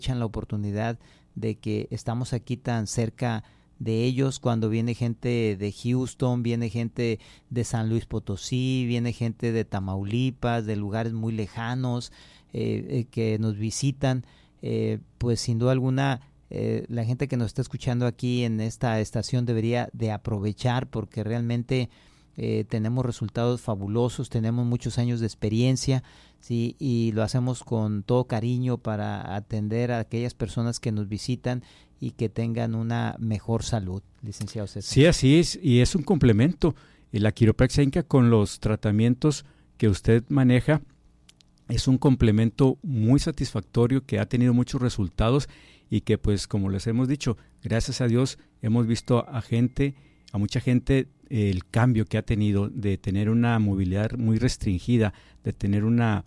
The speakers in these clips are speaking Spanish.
la oportunidad de que estamos aquí tan cerca de ellos, cuando viene gente de Houston, viene gente de San Luis Potosí, viene gente de Tamaulipas, de lugares muy lejanos que nos visitan, pues sin duda alguna la gente que nos está escuchando aquí en esta estación debería de aprovechar, porque realmente tenemos resultados fabulosos, tenemos muchos años de experiencia, ¿sí? Y lo hacemos con todo cariño para atender a aquellas personas que nos visitan y que tengan una mejor salud, licenciado César. Sí, así es, y es un complemento. La quiropraxia Inca con los tratamientos que usted maneja es un complemento muy satisfactorio que ha tenido muchos resultados y que, pues, como les hemos dicho, gracias a Dios hemos visto a mucha gente el cambio que ha tenido de tener una movilidad muy restringida, de tener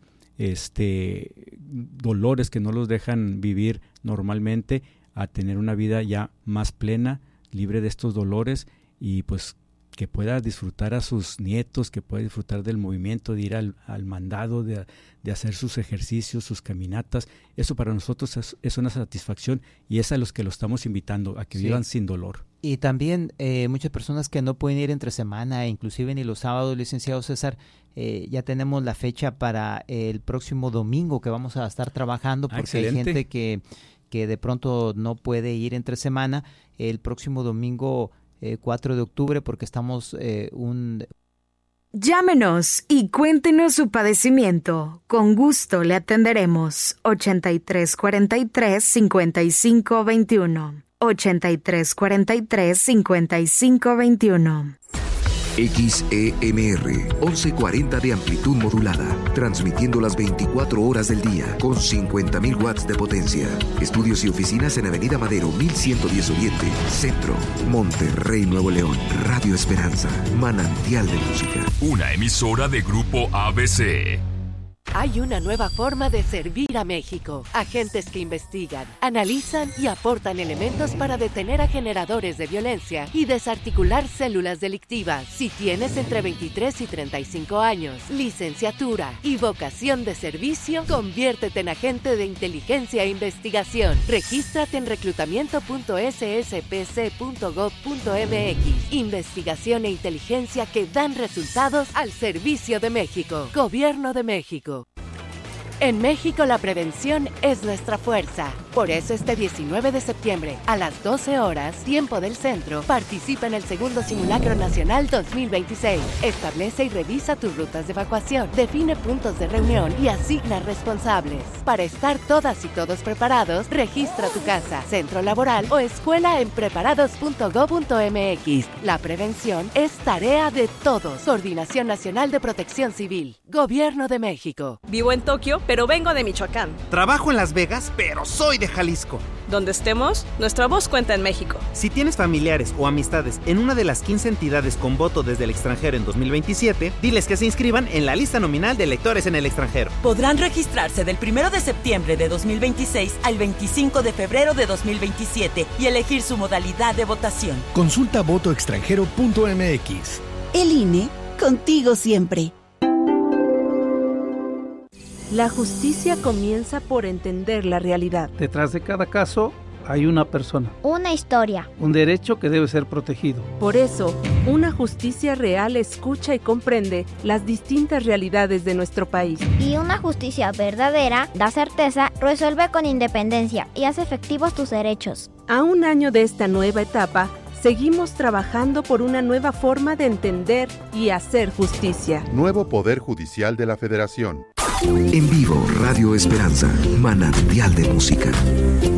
dolores que no los dejan vivir normalmente, a tener una vida ya más plena, libre de estos dolores, y pues que pueda disfrutar a sus nietos, que pueda disfrutar del movimiento, de ir al mandado, de hacer sus ejercicios, sus caminatas. Eso para nosotros es una satisfacción, y es a los que lo estamos invitando a que vivan sin dolor. Y también muchas personas que no pueden ir entre semana, inclusive ni los sábados, licenciado César, ya tenemos la fecha para el próximo domingo que vamos a estar trabajando, porque hay gente que de pronto no puede ir entre semana. El próximo domingo 4 de octubre, porque estamos Llámenos y cuéntenos su padecimiento. Con gusto le atenderemos. 8343-5521. 8343-5521. XEMR 1140 de amplitud modulada, transmitiendo las 24 horas del día con 50.000 watts de potencia. Estudios y oficinas en Avenida Madero 1110 Oriente, Centro, Monterrey, Nuevo León. Radio Esperanza, manantial de música. Una emisora de Grupo ABC. Hay una nueva forma de servir a México. Agentes que investigan, analizan y aportan elementos para detener a generadores de violencia y desarticular células delictivas. Si tienes entre 23 y 35 años, licenciatura y vocación de servicio, conviértete en agente de inteligencia e investigación. Regístrate en reclutamiento.sspc.gov.mx. Investigación e inteligencia que dan resultados al servicio de México. Gobierno de México. En México la prevención es nuestra fuerza. Por eso este 19 de septiembre, a las 12 horas, tiempo del centro, participa en el segundo Simulacro Nacional 2026. Establece y revisa tus rutas de evacuación, define puntos de reunión y asigna responsables. Para estar todas y todos preparados, registra tu casa, centro laboral o escuela en preparados.gov.mx. La prevención es tarea de todos. Coordinación Nacional de Protección Civil. Gobierno de México. Vivo en Tokio, pero vengo de Michoacán. Trabajo en Las Vegas, pero soy de Jalisco. Donde estemos, nuestra voz cuenta en México. Si tienes familiares o amistades en una de las 15 entidades con voto desde el extranjero en 2027, diles que se inscriban en la lista nominal de electores en el extranjero. Podrán registrarse del 1 de septiembre de 2026 al 25 de febrero de 2027 y elegir su modalidad de votación. Consulta votoextranjero.mx. El INE, contigo siempre. La justicia comienza por entender la realidad. Detrás de cada caso hay una persona. Una historia. Un derecho que debe ser protegido. Por eso, una justicia real escucha y comprende las distintas realidades de nuestro país. Y una justicia verdadera da certeza, resuelve con independencia y hace efectivos tus derechos. A un año de esta nueva etapa, seguimos trabajando por una nueva forma de entender y hacer justicia. Nuevo Poder Judicial de la Federación. En vivo, Radio Esperanza, manantial de música.